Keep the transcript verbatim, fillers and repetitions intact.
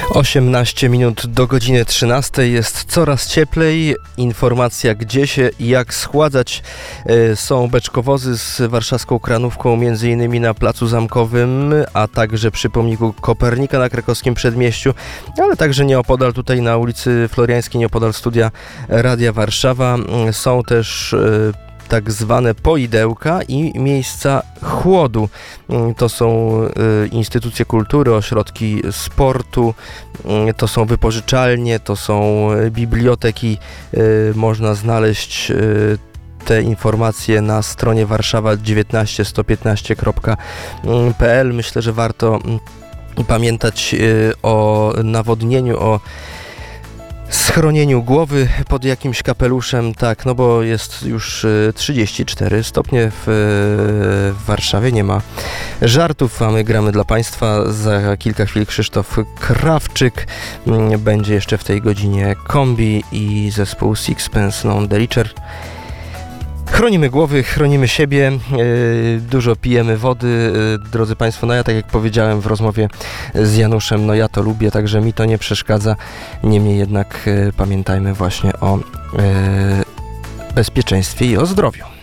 osiemnaście minut do godziny trzynastej, jest coraz cieplej. Informacja, gdzie się i jak schładzać. Są beczkowozy z warszawską Kranówką, między innymi na Placu Zamkowym, a także przy pomniku Kopernika na krakowskim Przedmieściu, ale także nieopodal, tutaj na ulicy Floriańskiej, nieopodal studia Radia Warszawa. Są też tak zwane poidełka i miejsca chłodu. To są instytucje kultury, ośrodki sportu, to są wypożyczalnie, to są biblioteki. Można znaleźć te informacje na stronie warszawa dziewiętnaście sto piętnaście kropka p l. Myślę, że warto pamiętać o nawodnieniu, o schronieniu głowy pod jakimś kapeluszem, tak, no bo jest już trzydzieści cztery stopnie w, w Warszawie, nie ma żartów, a my gramy dla Państwa. Za kilka chwil Krzysztof Krawczyk, będzie jeszcze w tej godzinie Kombi i zespół Sixpence None the Richer. Chronimy głowy, chronimy siebie, yy, dużo pijemy wody, yy, drodzy Państwo, no ja tak jak powiedziałem w rozmowie z Januszem, no ja to lubię, także mi to nie przeszkadza, niemniej jednak yy, pamiętajmy właśnie o yy, bezpieczeństwie i o zdrowiu.